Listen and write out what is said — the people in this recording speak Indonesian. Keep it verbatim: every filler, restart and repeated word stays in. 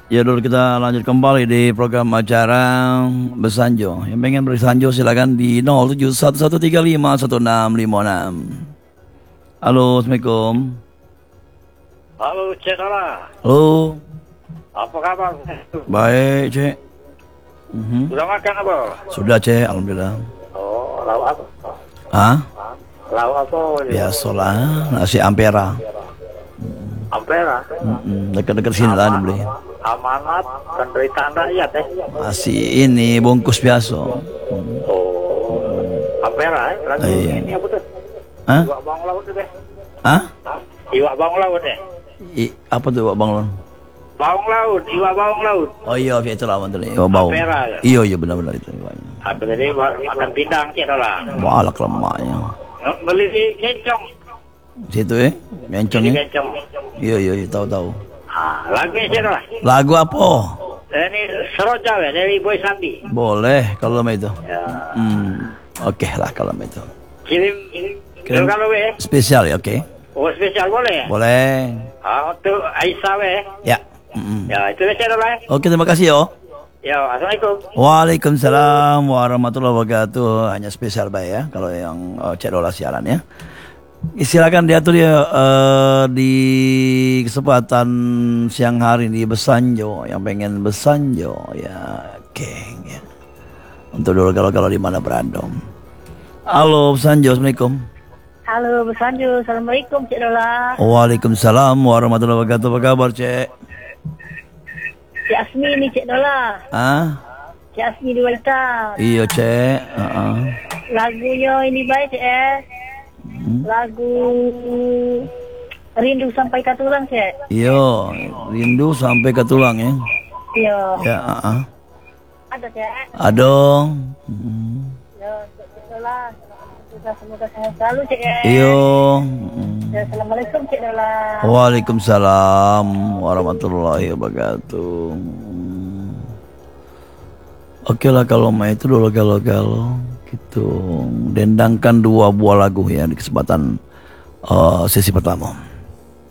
Ya dulu kita lanjut kembali di program acara Besanjo. Yang pengen bersanjo silakan di nol tujuh satu satu tiga lima satu enam lima enam. Halo, Assalamualaikum. Halo, Cek Dola. Halo. Apa kabar? Baik, Cek. Mhm. Sudah makan apa? Sudah, Cek, alhamdulillah. Oh, lauk apa? Hah? Lauk apa? Biasalah, nasi ampera. Ampera. Mm-mm, dekat-dekat sini lah dibeli. Amanat penderitaan rakyat eh. Masih ini bungkus biasa. Oh, ampera eh. Lagu Iya. ini apa tuh? Hah? Iwak bawang laut tuh deh. Hah? Iwak bawang laut deh. I, apa tuh Bang Lon? Bawang laut, iwak bawang laut. Oh iya, itu lah mantul. Oh, bau. Ampera, ya? Iya, iya benar-benar itu. Iwaknya. Apa tadi makan pindang Cek Dola. Walak lemaknya. Beli di kencong. Situ eh, mencong Di ya. kencong. Iya, iya, iya, tahu-tahu. Ah, lagu Cek Dola. Lagu apa? Ini Seroja ya dari Boy Sandi. Boleh kalau mau itu. Ya. Hmm, oke lah kalau mau itu. Kirim, Kirim. kalau weh. Spesial ya, oke. Oh, spesial boleh? Boleh. Ah, untuk Aisyah weh. Ya. Mm-mm. Ya, itu aja lah. Oke, terima kasih yo. Ya, assalamualaikum. Waalaikumsalam warahmatullahi wabarakatuh. Hanya spesial baik ya kalau yang uh, Cek Dola siaran ya. Silakan diatur ya uh, di kesempatan siang hari di Besanjo yang pengen Besanjo ya, geng ya. Untuk dulu kalau-kalau di mana berada. Halo Besanjo, assalamualaikum. Halo, Besanjo. Assalamualaikum, Cek Dola. Waalaikumsalam warahmatullahi wabarakatuh. Apa kabar, Cek? Cik Asmi ni, Cek Dola. Ah? Cik Asmi di Waita. Iya, Cek. Uh-uh. Lagunya ini baik, Cek eh. Hmm. Lagu Rindu Sampai ke Tulang, Cek. Iya, rindu sampai ke tulang ya. Iya. Ya, uh-uh. Ada, Cek. Ada. Hmm. Ya, Cek Dola. Semoga, semoga sehat selalu, Cek eh. Iya. Hmm. Ya, Assalamualaikum, Cek Dola. Waalaikumsalam warahmatullahi wabarakatuh. Hmm. Oke lah kalau main itu dulu kalau-kalau gitu. Dendangkan dua buah lagu ya di kesempatan uh, sesi pertama.